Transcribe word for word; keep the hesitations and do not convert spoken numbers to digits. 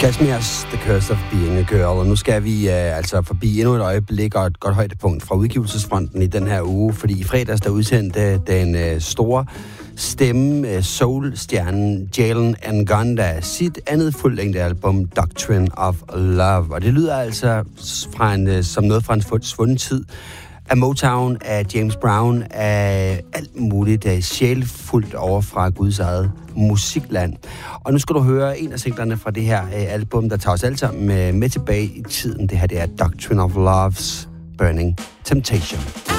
Kashmir's The Curse of Being a Girl, og nu skal vi uh, altså forbi endnu et øjeblik og et godt højdepunkt fra udgivelsesfronten i den her uge, fordi i fredags der udsendte den uh, store stemme, uh, soul-stjernen Jalen Ngonda sit andet fuldlængde album Doctrine of Love, og det lyder altså fra en, uh, som noget fra en svunden tid, af Motown, af James Brown, af alt muligt, af sjælfuldt over fra Guds eget musikland. Og nu skal du høre en af singlerne fra det her uh, album, der tager os alle sammen med, med tilbage i tiden. Det her det er Doctrine of Love's Burning Temptation.